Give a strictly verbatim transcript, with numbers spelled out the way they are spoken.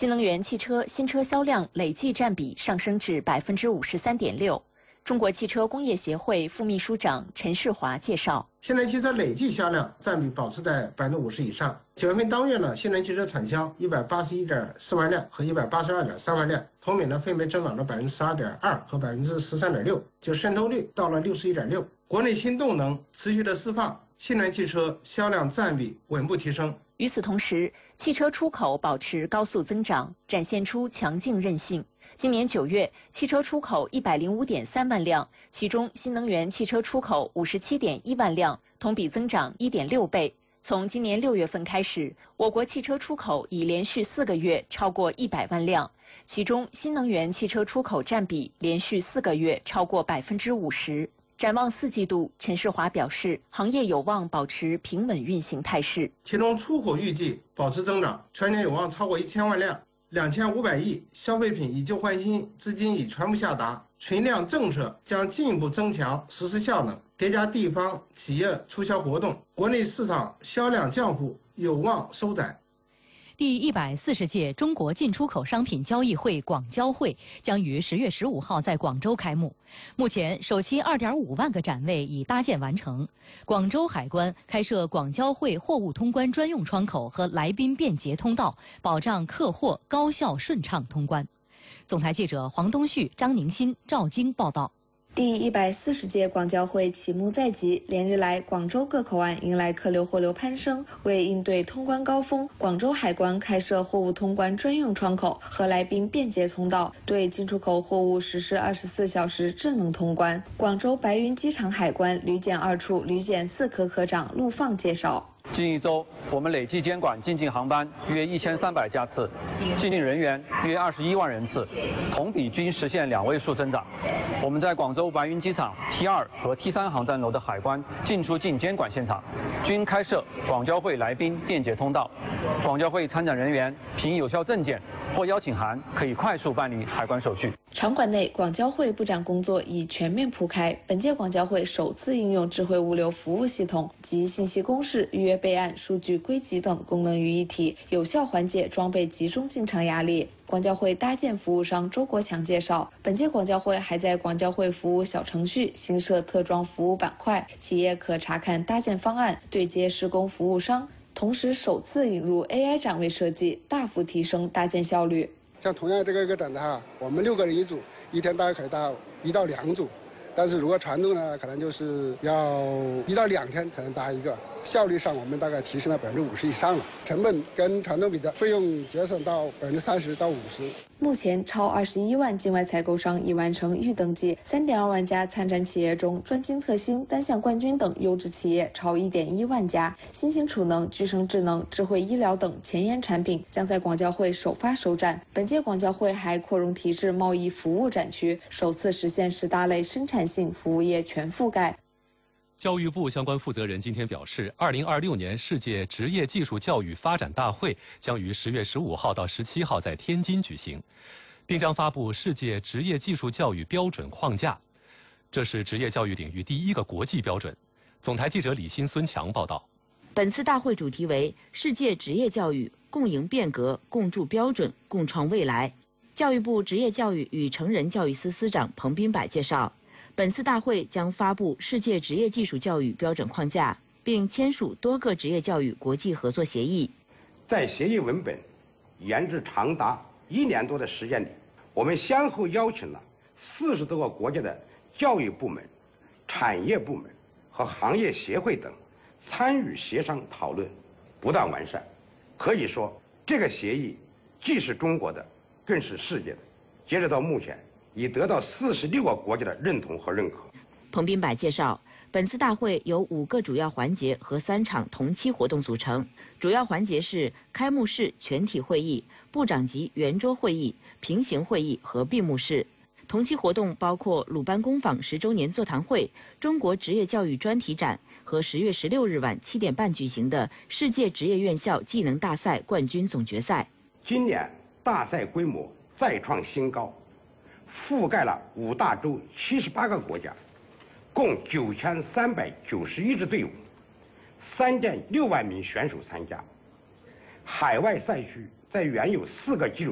新能源汽车新车销量累计占比上升至百分之五十三点六。中国汽车工业协会副秘书长陈世华介绍， 新能源汽车累计销量占比保持在百分之五十以上。九月份当月呢，新能源汽车产销一百八十一点四万辆和一百八十二点三万辆，同比呢分别增长了百分之十二点二和百分之十三点六，就渗透率到了六十一点六。国内新动能持续的释放，新能源汽车销量占比稳步提升。 与此同时，汽车出口保持高速增长，展现出强劲韧性。今年九月，汽车出口一百零五点三万辆，其中新能源汽车出口五十七点一万辆，同比增长一点六倍。从今年六月份开始，我国汽车出口已连续四个月超过一百万辆，其中新能源汽车出口占比连续四个月超过百分之五十。展望四季度，陈世华表示，行业有望保持平稳运行态势。 其中出口预计保持增长，全年有望超过一千万辆。两千五百亿消费品以旧换新，资金已全部下达，存量政策将进一步增强实施效能，叠加地方企业促销活动，国内市场销量降幅有望收窄。 第一百四十届中国进出口商品交易会广交会将于十月十五号在广州开幕。目前，首期二点五万个展位已搭建完成。广州海关开设广交会货物通关专用窗口和来宾便捷通道，保障客货高效顺畅通关。总台记者黄东旭、张宁新、赵晶报道。 第一百四十届广交会启幕在即，连日来，广州各口岸迎来客流货流攀升。为应对通关高峰，广州海关开设货物通关专用窗口和来宾便捷通道，对进出口货物实施二十四小时智能通关。广州白云机场海关旅检二处旅检四科科长陆放介绍。 近一周，我们累计监管进境航班约一千三百架次，进境人员约二十一万人次，同比均实现两位数增长。我们在广州白云机场 T 二和 T 三航站楼的海关进出境监管现场，均开设广交会来宾便捷通道。广交会参展人员凭有效证件或邀请函，可以快速办理海关手续。 场馆内，广交会布展工作已全面铺开。本届广交会首次应用智慧物流服务系统及信息公示、预约备案、数据归集等功能于一体，有效缓解装备集中进场压力。广交会搭建服务商周国强介绍，本届广交会还在广交会服务小程序新设特装服务板块，企业可查看搭建方案，对接施工服务商。同时，首次引入 A I 展位设计，大幅提升搭建效率。 像同样这个一个展的哈，我们六个人一组，一天大概可以搭一到两组，但是如果传统呢，可能就是要一到两天才能搭一个。效率上，我们大概提升了百分之五十以上了，成本跟传统比的费用节省到百分之三十到五十。 目前，超二十一万境外采购商已完成预登记，三点二万家参展企业中，专精特新、单项冠军等优质企业超一点一万家。新型储能、具生智能、智慧医疗等前沿产品将在广交会首发首展。本届广交会还扩容提质贸易服务展区，首次实现十大类生产性服务业全覆盖。 教育部相关负责人今天表示，二零二六年世界职业技术教育发展大会将于十月十五号到十七号在天津举行，并将发布世界职业技术教育标准框架，这是职业教育领域第一个国际标准。总台记者李欣、孙强报道。 本次大会主题为世界职业教育共赢变革、共筑标准、共创未来。教育部职业教育与成人教育司司长彭斌柏介绍，本次大会将发布世界职业技术教育标准框架，并签署多个职业教育国际合作协议。 在协议文本研制长达一年多的时间里，我们先后邀请了四十多个国家的教育部门、产业部门和行业协会等参与协商讨论，不断完善。可以说，这个协议既是中国的，更是世界的。截止到目前，已得到四十六个国家的认同和认可。 彭斌柏介绍，本次大会由五个主要环节和三场同期活动组成。主要环节是开幕式全体会议、部长级圆桌会议、平行会议和闭幕式。同期活动包括鲁班工坊十周年座谈会、中国职业教育专题展和十月十六日晚七点半举行的世界职业院校技能大赛冠军总决赛。 今年大赛规模再创新高，覆盖了五大洲七十八个国家，共九千三百九十一支队伍，三点六万名选手参加。海外赛区在原有四个基础